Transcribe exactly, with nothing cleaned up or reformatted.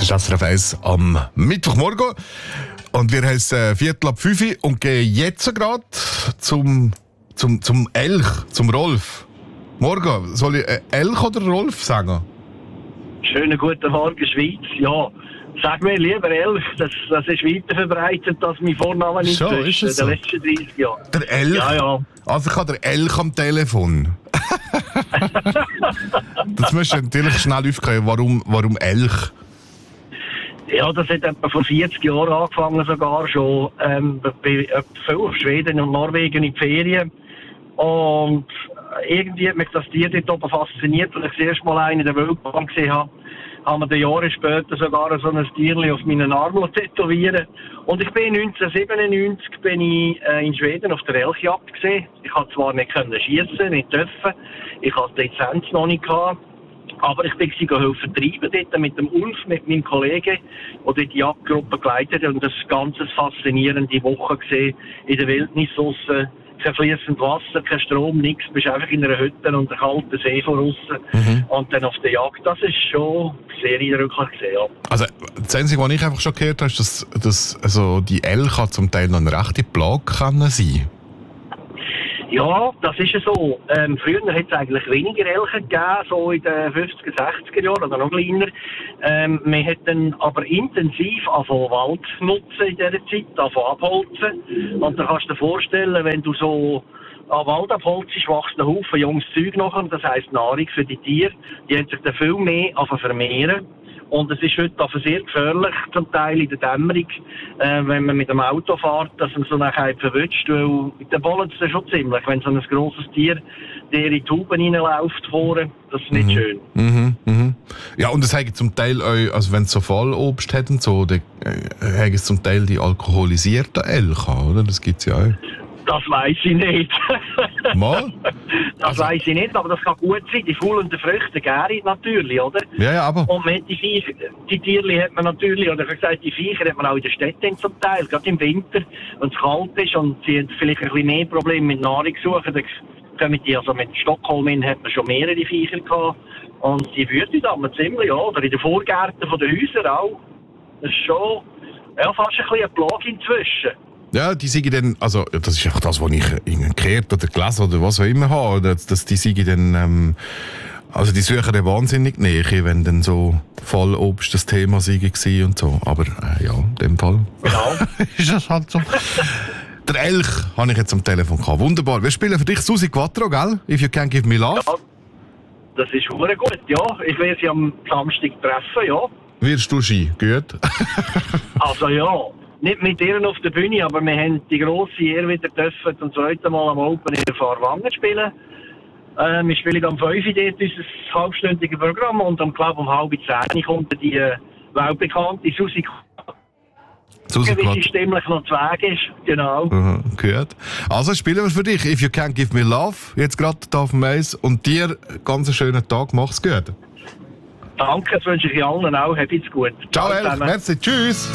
Das ist S R F eins am Mittwochmorgen. Und wir haben es äh, Viertel ab fünf und gehen jetzt gerade zum, zum, zum Elch, zum Rolf. Morgen, soll ich äh, Elch oder Rolf sagen? Schönen guten Morgen, Schweiz. Ja, sag mir lieber Elch, das, das ist weiter verbreitet als mein Vorname in So, ist es so? den letzten dreißig Jahren. Der Elch? Ja, ja. Also ich habe den Elch am Telefon. Das musst du natürlich schnell aufklären, warum, warum Elch? Ja, das hat etwa vor vierzig Jahren angefangen sogar schon. Ähm, bei auf Schweden und Norwegen in die Ferien. Und irgendwie hat mich das Tier dort oben fasziniert, als ich das erste Mal einen in der Wildbahn gesehen habe. Haben wir Jahre später sogar so ein Tierchen auf meinen Arm tätowieren. Und ich bin neunzehnhundertsiebenundneunzig bin ich, äh, in Schweden auf der Elchjagd gesehen. Ich konnte zwar nicht schiessen, nicht dürfen. Ich hatte die Lizenz noch nicht gehabt. Aber ich bin sie helfen treiben dort mit dem Ulf, mit meinem Kollegen, der dort die Jagdgruppe geleitet hat. Und das ist eine ganz faszinierende Woche gesehen in der Wildnis draussen. Kein fließend Wasser, kein Strom, nichts. Du bist einfach in einer Hütte und einem kalten See von außen. Mhm. Und dann auf der Jagd. Das ist schon sehr eindrücklich gesehen, ja. Also, das Einzige, was ich einfach schon gehört habe, ist, dass, dass also die Elche zum Teil noch eine rechte Plage kann sein. Ja, das ist ja so. Ähm, früher hat es eigentlich weniger Elche gegeben, so in den fünfziger, sechziger Jahren oder noch kleiner. Ähm, man hat dann aber intensiv angefangen Wald nutzen in dieser Zeit, angefangen abholzen. Und da kannst du dir vorstellen, wenn du so an Wald abholzt, wächst ein Haufen junges Zeug nachher, das heisst Nahrung für die Tiere. Die haben sich dann viel mehr angefangen vermehren. Und es ist heute also sehr gefährlich, zum Teil in der Dämmerung, äh, wenn man mit dem Auto fährt, dass man so nachher verwünscht, weil mit den Bollen ist es schon ziemlich, wenn so ein grosses Tier der in die Tuben reinläuft vorne, das ist nicht mhm. schön. Mhm. Mhm. Ja, und es haben zum Teil auch, also wenn es so Fallobst hat und so, dann äh, haben es zum Teil die alkoholisierten Elche, oder? Das gibt es ja auch. Das weiss ich nicht. Mal? Das also, weiss ich nicht, aber das kann gut sein. Die faulenden Früchte gären natürlich, oder? Ja, ja, aber... Und man hat die Viecher, die Tierchen hat man natürlich, oder ich habe gesagt, die Viecher hat man auch in den Städten zum Teil, gerade im Winter, wenn es kalt ist und sie haben vielleicht ein bisschen mehr Probleme mit Nahrungssuche, dann kommen die, also mit Stockholm hat man schon mehrere Viecher gehabt und die wüten dann ziemlich, ja, oder in den Vorgärten von den Häusern auch. Das ist schon, ja, fast ein bisschen eine Plage inzwischen. Ja, die sagen dann, also das ist einfach das, was ich gehört oder gelesen oder was auch immer habe, dass, dass die sagen dann, ähm, also die suchen dann wahnsinnig Nähe, wenn dann so Fallobst das Thema war und so. Aber äh, ja, in dem Fall genau. ist das halt so. Der Elch habe ich jetzt am Telefon gehabt. Wunderbar. Wir spielen für dich Susi Quattro, gell? If you can give me love. Ja, das ist verdammt gut, ja. Ich werde sie am Samstag treffen, ja. Wirst du Ski? Gut. Also ja. Nicht mit ihr auf der Bühne, aber wir haben die grosse Ehre wieder dürfen zum zweiten Mal am Open in Fahrwangen spielen. Äh, wir spielen am fünf Uhr dort unser halbstündiges Programm und am glaube um halb zehn kommt die äh, weltbekannte Susi Susi wie sie stimmlich noch zu Weg ist. Genau. Mhm, gut. Also spielen wir für dich If You Can't Give Me Love, jetzt gerade hier auf dem Eis und dir ganz einen schönen Tag, mach's gut. Danke, das wünsche ich allen auch, habt's gut. Ciao, Elch, merci, tschüss.